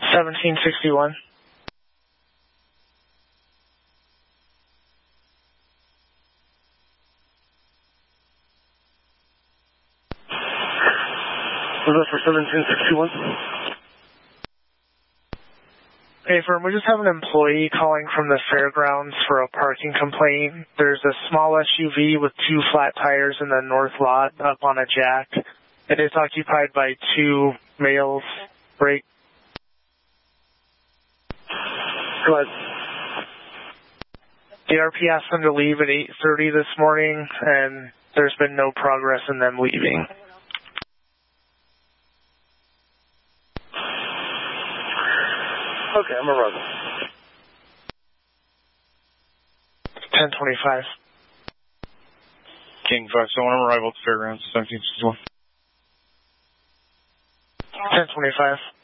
1761. Was that for 1761? Hey, firm, we just have an employee calling from the fairgrounds for a parking complaint. There's a small SUV with 2 flat tires in the north lot up on a jack. It is occupied by 2 males. Break. Go ahead. The RP asked them to leave at 8:30 this morning, and there's been no progress in them leaving. Okay, I'm arriving. 1025. King 571, I'm arrival at the fairgrounds, 1761. 1025.